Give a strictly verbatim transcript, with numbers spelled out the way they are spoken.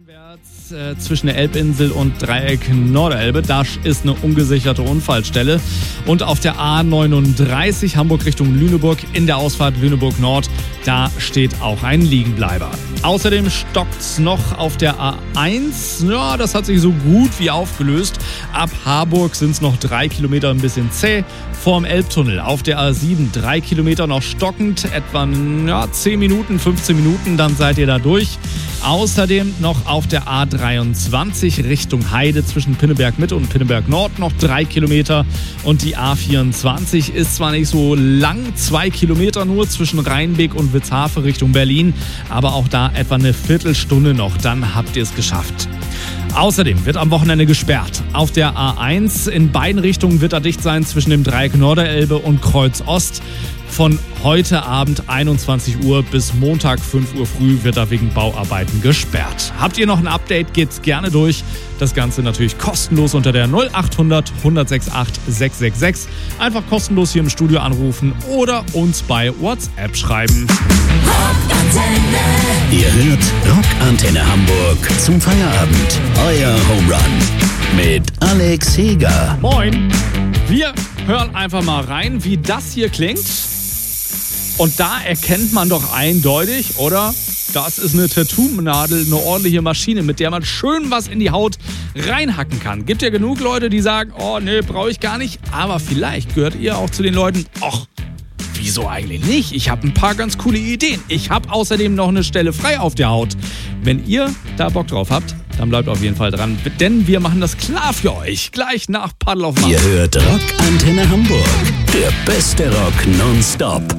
Rheinwärts äh, zwischen der Elbinsel und Dreieck Norderelbe. Da ist eine ungesicherte Unfallstelle. Und auf der A neununddreißig Hamburg Richtung Lüneburg in der Ausfahrt Lüneburg Nord, da steht auch ein Liegenbleiber. Außerdem stockt's noch auf der A eins. Ja, das hat sich so gut wie aufgelöst. Ab Harburg sind es noch drei Kilometer ein bisschen zäh. Vorm Elbtunnel auf der A sieben drei Kilometer noch stockend. Etwa ja, zehn Minuten, fünfzehn Minuten, dann seid ihr da durch. Außerdem noch auf der A dreiundzwanzig Richtung Heide zwischen Pinneberg Mitte und Pinneberg Nord noch drei Kilometer. Und die A vierundzwanzig ist zwar nicht so lang, zwei Kilometer nur zwischen Rheinbeek und Witzhafe Richtung Berlin, aber auch da etwa eine Viertelstunde noch, dann habt ihr es geschafft. Außerdem wird am Wochenende gesperrt. Auf der A eins in beiden Richtungen wird er dicht sein zwischen dem Dreieck Norderelbe und Kreuz Ost. Von heute Abend einundzwanzig Uhr bis Montag fünf Uhr früh wird er wegen Bauarbeiten gesperrt. Habt ihr noch ein Update, geht's gerne durch. Das Ganze natürlich kostenlos unter der null acht hundert hundertsechsundachtzig sechshundertsechsundsechzig. Einfach kostenlos hier im Studio anrufen oder uns bei WhatsApp schreiben. Rockantenne. Ihr hört Rockantenne Hamburg zum Feierabend. Euer Home Run mit Alex Heger. Moin. Wir hören einfach mal rein, wie das hier klingt. Und da erkennt man doch eindeutig, oder? Das ist eine Tattoo-Nadel, eine ordentliche Maschine, mit der man schön was in die Haut reinhacken kann. Gibt ja genug Leute, die sagen, oh nee, brauche ich gar nicht. Aber vielleicht gehört ihr auch zu den Leuten, ach, wieso eigentlich nicht? Ich habe ein paar ganz coole Ideen. Ich habe außerdem noch eine Stelle frei auf der Haut. Wenn ihr da Bock drauf habt, dann bleibt auf jeden Fall dran. Denn wir machen das klar für euch. Gleich nach Paddel auf Macht. Ihr hört Rockantenne Hamburg. Der beste Rock nonstop.